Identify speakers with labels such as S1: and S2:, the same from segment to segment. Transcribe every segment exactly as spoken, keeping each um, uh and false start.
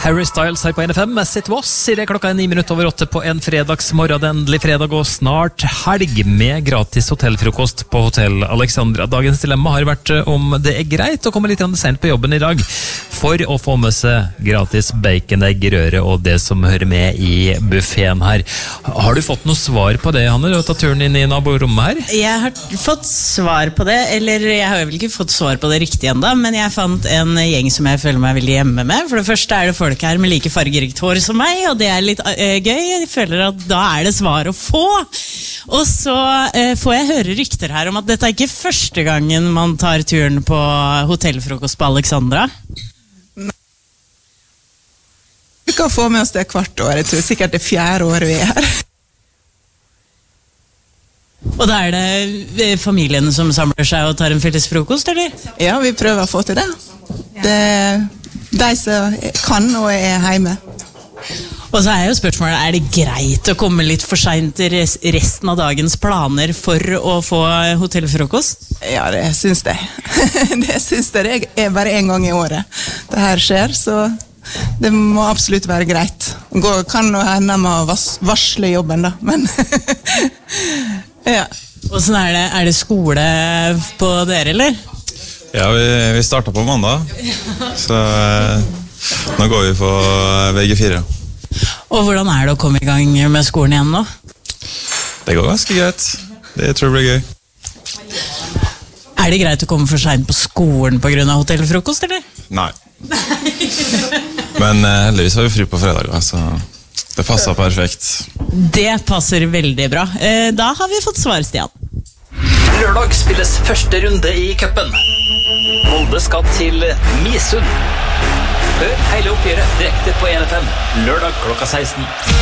S1: Harry Styles her på N F M. Sitt Voss i det klokka er ni minutter over åtte på en fredagsmorgen. Det er endelig fredag og snart helg med gratis hotellfrokost på Hotell Alexandra. Dagens dilemma har vært om det er greit å komme litt sent på jobben i dag for å få med seg gratis bacon, egg, røre og det som hører med i buffeten her. Har du fått noe svar på det, Hanne? Du har tatt turen inn i naborommet her?
S2: Jeg har fått svar på det, eller jeg har vel ikke fått svar på det riktig enda, men jeg fant en gjeng som jeg føler meg veldig hjemme med. For det første er det folk her med like fargerikt hår som meg, og det er litt uh, gøy. Jeg føler at da er det svar å få. Og så uh, får jeg høre rykter her om at dette er ikke første gangen man tar turen på hotellfrokost på Alexandra.
S3: Vi kan få med oss det hvert år. Jeg tror sikkert det fjerde året vi er her.
S2: Og da er det familien som samler seg og tar en felles frokost, eller?
S3: Ja, vi prøver å få til det. Det er de som kan og er hjemme.
S2: Og så er jo spørsmålet, er det greit å komme litt for sent til resten av dagens planer for å få hotellfrokost?
S3: Ja, det synes jeg. Det synes jeg. Det er bare en gang i året det her skjer, så det må absolutt være greit. Gå, kan jo hende med å varsle jobben da, men ja.
S2: Og sånn er det, er det skole på dere, eller?
S4: Ja, vi, vi startet på mandag, så eh, nå går vi på V G fire.
S2: Og hvordan er det å komme i gang med skolen igjen nå?
S4: Det går ganske greit. Det tror jeg blir gøy.
S2: Er det greit å komme for sent på skolen på grunn av hotellfrokost, eller?
S4: Nei. Men eh, heldigvis har vi fri på fredag, så det passer perfekt.
S2: Det passer veldig bra. Eh, da har vi fått svar, Stian.
S1: Lørdag spilles første runde i cupen. Molde skal til Misund. Hør hele oppgjøret direkte på N F M. Lørdag klokka seksten.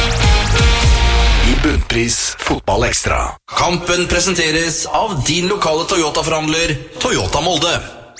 S5: I Bunnpris Fotball Ekstra. Kampen presenteres av din lokale Toyota-forhandler, Toyota Molde.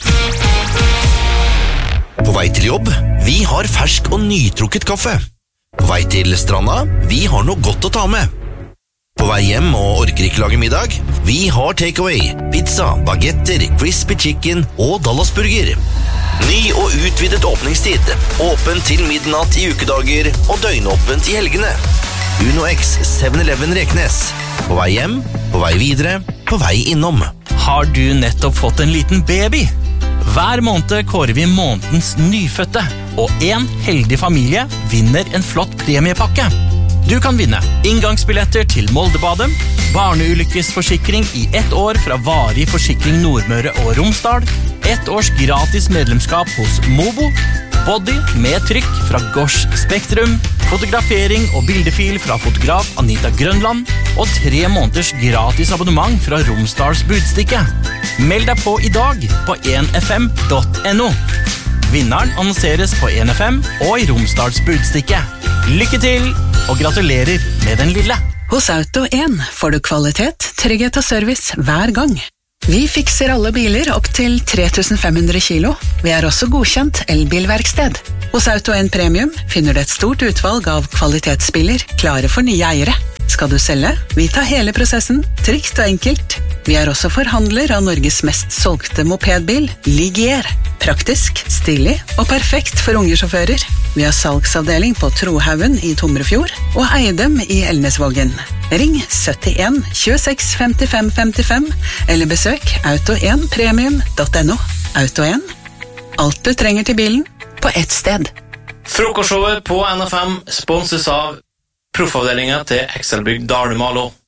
S5: På vei til jobb, vi har fersk og nytrukket kaffe. På vei til stranda, vi har noe godt å ta med. På vei hjem og orker ikke lage middag, vi har takeaway, pizza, bagetter, crispy chicken og Dallasburger. Ny og utvidet åpningstid, åpen til midnatt i ukedager og døgnåpent i helgene. Uno X seven eleven Reknes. På vei hjem, på vei videre, på vei innom.
S6: Har du nettopp fått en liten baby? Hver måned kårer vi månedens nyfødte, og en heldig familie vinner en flott premiepakke. Du kan vinne inngangsbilletter til Moldebadet, barneulykkesforsikring i ett år fra Varig Forsikring Nordmøre og Romsdal, ett års gratis medlemskap hos Mobo, body med trykk fra Gosh Spektrum, fotografering og bildefil fra fotograf Anita Grønland, og tre måneders gratis abonnement fra Romsdals Budstikke. Meld deg på i dag på en f m punktum no. Vinneren annonseres på en f m og i Romsdals Budstikke. Lykke til, og gratulerer med den lille.
S7: Hos Auto en får du kvalitet, trygghet og service hver gang. Vi fikser alle biler opp til tre tusen fem hundre kilo. Vi er også godkjent elbilverksted. Hos Auto en Premium finner du et stort utvalg av kvalitetsbiler klare for nye eiere. Skal du selge? Vi tar hele prosessen, trygt og enkelt. Vi er også forhandler av Norges mest solgte mopedbil, Ligier. Praktisk, stilig og perfekt for unge sjåfører. Vi har salgsavdeling på Trohaugen i Tomrefjord og Eidem i Elnesvågen. Ring syttien tjueseks femtifem femtifem eller besøk auto en premium punktum no. Auto en. Alt du trenger til bilen på ett sted.
S8: Frokostshowet på N F M sponses av proffavdelingen til Excelbygg Dalumalo.